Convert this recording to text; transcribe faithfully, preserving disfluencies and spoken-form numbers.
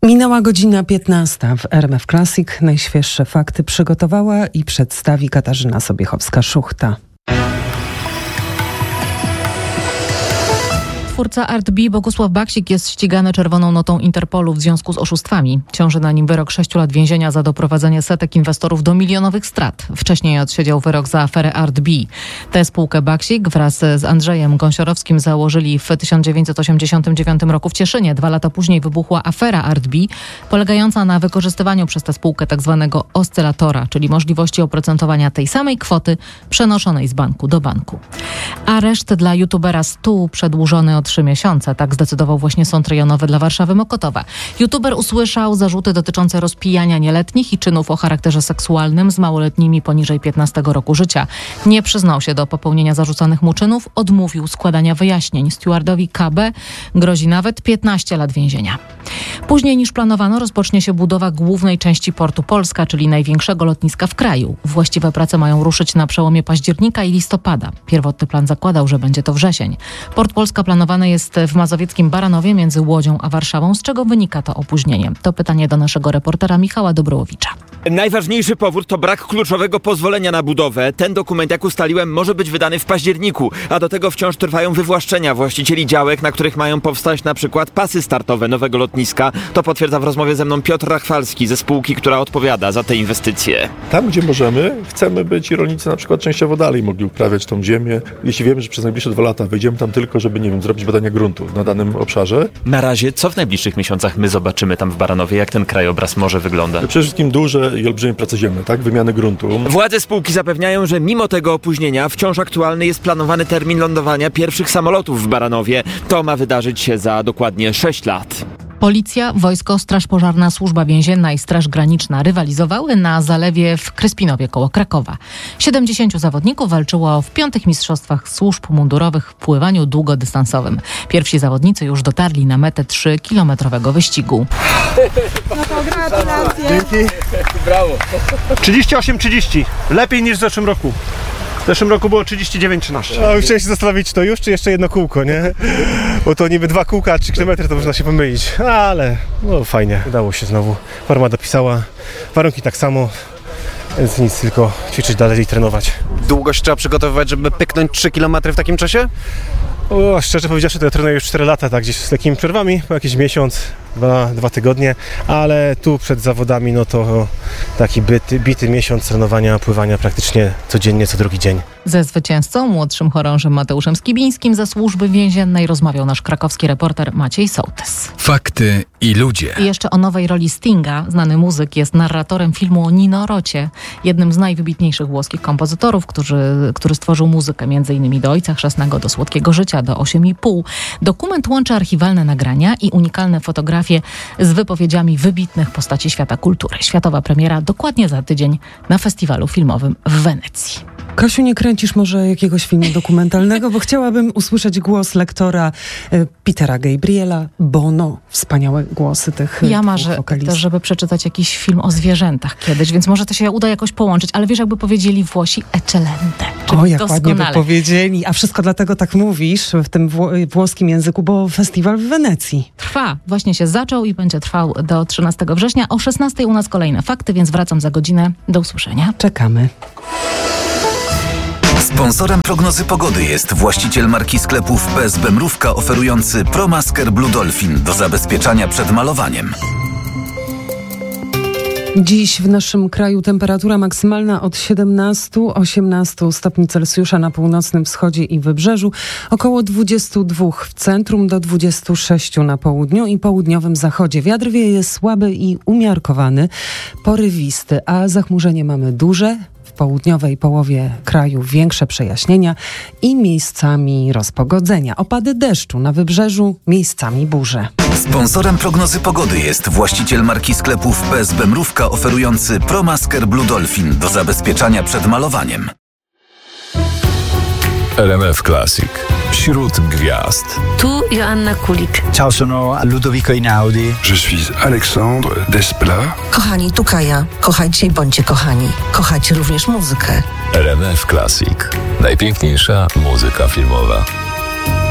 Minęła godzina piętnasta w R M F Classic. Najświeższe fakty przygotowała i przedstawi Katarzyna Sobiechowska-Szuchta. Twórca Art B Bogusław Baksik jest ścigany czerwoną notą Interpolu w związku z oszustwami. Ciąży na nim wyrok sześciu lat więzienia za doprowadzenie setek inwestorów do milionowych strat. Wcześniej odsiedział wyrok za aferę Art B. Tę spółkę Baksik wraz z Andrzejem Gąsiorowskim założyli w tysiąc dziewięćset osiemdziesiątym dziewiątym roku w Cieszynie. Dwa lata później wybuchła afera Art B, polegająca na wykorzystywaniu przez tę spółkę tak zwanego oscylatora, czyli możliwości oprocentowania tej samej kwoty przenoszonej z banku do banku. Areszt dla youtubera Stu przedłużony o trzy miesiące. Tak zdecydował właśnie Sąd Rejonowy dla Warszawy Mokotowa. YouTuber usłyszał zarzuty dotyczące rozpijania nieletnich i czynów o charakterze seksualnym z małoletnimi poniżej piętnastego roku życia. Nie przyznał się do popełnienia zarzucanych mu czynów, odmówił składania wyjaśnień. Stewardowi K B grozi nawet piętnaście lat więzienia. Później niż planowano rozpocznie się budowa głównej części portu Polska, czyli największego lotniska w kraju. Właściwe prace mają ruszyć na przełomie października i listopada. Pierwotny plan zakładał, że będzie to wrzesień. Port Polska planowany jest w mazowieckim Baranowie między Łodzią a Warszawą. Z czego wynika to opóźnienie? To pytanie do naszego reportera Michała Dobrołowicza. Najważniejszy powód to brak kluczowego pozwolenia na budowę. Ten dokument, jak ustaliłem, może być wydany w październiku, a do tego wciąż trwają wywłaszczenia właścicieli działek, na których mają powstać na przykład pasy startowe nowego lotniska. To potwierdza w rozmowie ze mną Piotr Rachwalski ze spółki, która odpowiada za te inwestycje. Tam, gdzie możemy, chcemy być i rolnicy na przykład częściowo dalej mogli uprawiać tą ziemię. Jeśli wiemy, że przez najbliższe dwa lata wejdziemy tam tylko, żeby, nie wiem, zrobić badania gruntu na danym obszarze. Na razie, co w najbliższych miesiącach my zobaczymy tam w Baranowie, jak ten krajobraz może wygląda? Przede wszystkim duże i olbrzymie prace ziemne, tak? Wymiany gruntu. Władze spółki zapewniają, że mimo tego opóźnienia wciąż aktualny jest planowany termin lądowania pierwszych samolotów w Baranowie. To ma wydarzyć się za dokładnie sześć lat. Policja, wojsko, Straż Pożarna, Służba Więzienna i Straż Graniczna rywalizowały na zalewie w Kryspinowie koło Krakowa. siedemdziesięciu zawodników walczyło w piątych mistrzostwach służb mundurowych w pływaniu długodystansowym. Pierwsi zawodnicy już dotarli na metę trzykilometrowego wyścigu. No to gratulacje. Dzięki. Brawo. trzydzieści osiem trzydzieści. Lepiej niż w zeszłym roku. W zeszłym roku było trzydzieści dziewięć trzynaście. No, chciałem się zastanowić, czy to już, czy jeszcze jedno kółko, nie? Bo to niby dwa kółka, trzy kilometry, to można się pomylić. Ale no fajnie, udało się znowu. Forma dopisała, warunki tak samo, więc nic, tylko ćwiczyć dalej i trenować. Długo się trzeba przygotowywać, żeby pyknąć trzy kilometry w takim czasie? O, szczerze powiedziawszy, to ja trenuję już cztery lata, tak, gdzieś z takimi przerwami, po jakiś miesiąc, dwa, dwa tygodnie, ale tu przed zawodami, no to taki bity, bity miesiąc trenowania, pływania praktycznie codziennie, co drugi dzień. Ze zwycięzcą, młodszym chorążym Mateuszem Skibińskim ze Służby Więziennej rozmawiał nasz krakowski reporter Maciej Sołtys. Fakty i ludzie. I jeszcze o nowej roli Stinga. Znany muzyk jest narratorem filmu o Nino Rocie, jednym z najwybitniejszych włoskich kompozytorów, który, który stworzył muzykę m.in. do Ojca Chrzestnego, do Słodkiego Życia, do osiem i pół. Dokument łączy archiwalne nagrania i unikalne fotografie z wypowiedziami wybitnych postaci świata kultury. Światowa premiera dokładnie za tydzień na festiwalu filmowym w Wenecji. Kasiu, nie kręcisz może jakiegoś filmu dokumentalnego, bo chciałabym usłyszeć głos lektora y, Petera Gabriela, Bono, wspaniałe głosy tych Ja marzę też, żeby przeczytać jakiś film o zwierzętach kiedyś, więc może to się uda jakoś połączyć, ale wiesz, jakby powiedzieli Włosi, eccellente. O, jak ładnie by powiedzieli, a wszystko dlatego tak mówisz w tym wło- włoskim języku, bo festiwal w Wenecji. Trwa, właśnie się zaczął i będzie trwał do trzynastego września. O szesnastej u nas kolejne fakty, więc wracam za godzinę. Do usłyszenia. Czekamy. Sponsorem prognozy pogody jest właściciel marki sklepów P S B Mrówka oferujący ProMasker Blue Dolphin do zabezpieczania przed malowaniem. Dziś w naszym kraju temperatura maksymalna od siedemnastu do osiemnastu stopni Celsjusza na północnym wschodzie i wybrzeżu, około dwudziestu dwóch w centrum do dwudziestu sześciu na południu i południowym zachodzie. Wiatr wieje słaby i umiarkowany, porywisty, a zachmurzenie mamy duże. W południowej połowie kraju większe przejaśnienia i miejscami rozpogodzenia. Opady deszczu na wybrzeżu, miejscami burze. Sponsorem prognozy pogody jest właściciel marki sklepów P S B Mrówka oferujący ProMasker Blue Dolphin do zabezpieczania przed malowaniem. R M F Classic. Wśród gwiazd. Tu Joanna Kulik. Ciao, sono Ludovico Einaudi. Je suis Alexandre Desplat. Kochani, tu Kaja. Kochajcie i bądźcie kochani. Kochajcie również muzykę. R M F Classic. Najpiękniejsza muzyka filmowa.